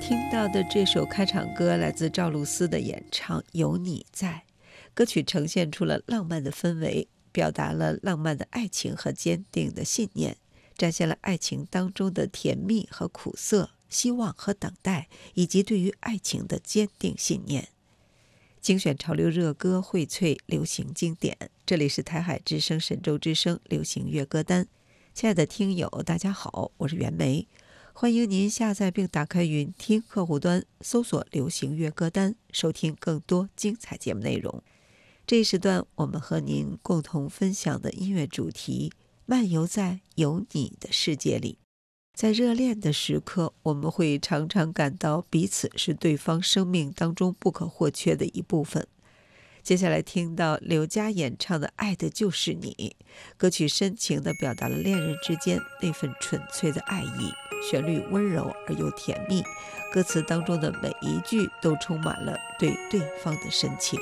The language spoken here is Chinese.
听到的这首开场歌来自赵露思的演唱《有你在》，歌曲呈现出了浪漫的氛围，表达了浪漫的爱情和坚定的信念，展现了爱情当中的甜蜜和苦涩，希望和等待，以及对于爱情的坚定信念。精选潮流热歌，荟萃流行经典，这里是台海之声神州之声流行乐歌单。亲爱的听友大家好，我是袁枚，欢迎您下载并打开云听客户端，搜索流行乐歌单，收听更多精彩节目内容。这一时段我们和您共同分享的音乐主题，漫游在有你的世界里。在热恋的时刻，我们会常常感到彼此是对方生命当中不可或缺的一部分。接下来听到刘佳演唱的《爱的就是你》，歌曲深情地表达了恋人之间那份纯粹的爱意，旋律温柔而又甜蜜，歌词当中的每一句都充满了对对方的深情。